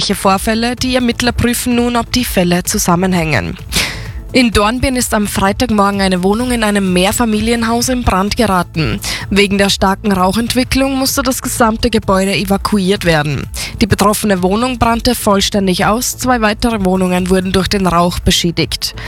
ähnliche Vorfälle. Die Ermittler prüfen nun, ob die Fälle zusammenhängen. In Dornbirn ist am Freitagmorgen eine Wohnung in einem Mehrfamilienhaus in Brand geraten. Wegen der starken Rauchentwicklung musste das gesamte Gebäude evakuiert werden. Die betroffene Wohnung brannte vollständig aus, 2 weitere Wohnungen wurden durch den Rauch beschädigt.